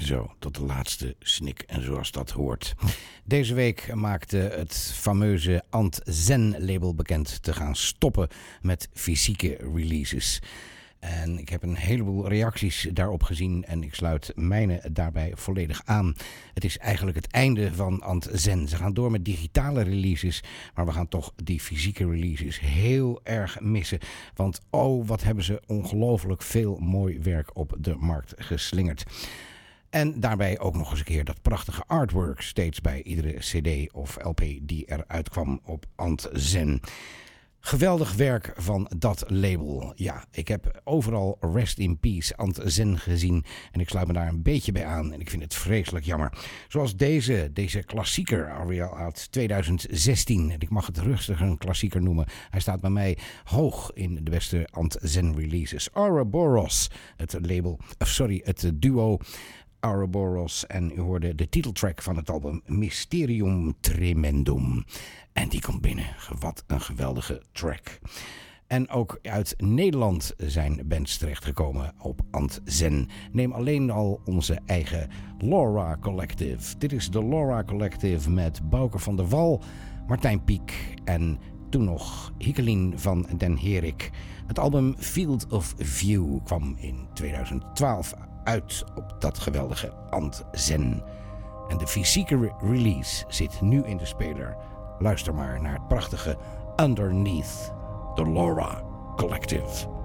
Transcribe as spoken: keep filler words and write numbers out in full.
Zo, tot de laatste snik en zoals dat hoort. Deze week maakte het fameuze Ant Zen label bekend te gaan stoppen met fysieke releases. En ik heb een heleboel reacties daarop gezien en ik sluit mijne daarbij volledig aan. Het is eigenlijk het einde van Ant Zen. Ze gaan door met digitale releases, maar we gaan toch die fysieke releases heel erg missen. Want oh, wat hebben ze ongelooflijk veel mooi werk op de markt geslingerd. En daarbij ook nog eens een keer dat prachtige artwork steeds bij iedere cd of L P die eruit kwam op Ant Zen. Geweldig werk van dat label. Ja, ik heb overal Rest in Peace Ant Zen gezien en ik sluit me daar een beetje bij aan en ik vind het vreselijk jammer. Zoals deze, deze klassieker alweer uit tweeduizend zestien. En ik mag het rustig een klassieker noemen. Hij staat bij mij hoog in de beste Ant Zen releases. Ouroboros, het label, of sorry, het duo Ouroboros. En u hoorde de titeltrack van het album Mysterium Tremendum. En die komt binnen. Wat een geweldige track. En ook uit Nederland zijn bands terechtgekomen op Ant Zen. Neem alleen al onze eigen Laura Collective. Dit is de Laura Collective met Bouke van der Wal, Martijn Pieck en toen nog Hikkelien van den Herik. Het album Field of View kwam in tweeduizend twaalf uit op dat geweldige Ant Zen. En de fysieke re- release zit nu in de speler. Luister maar naar het prachtige Underneath the Laura Collective.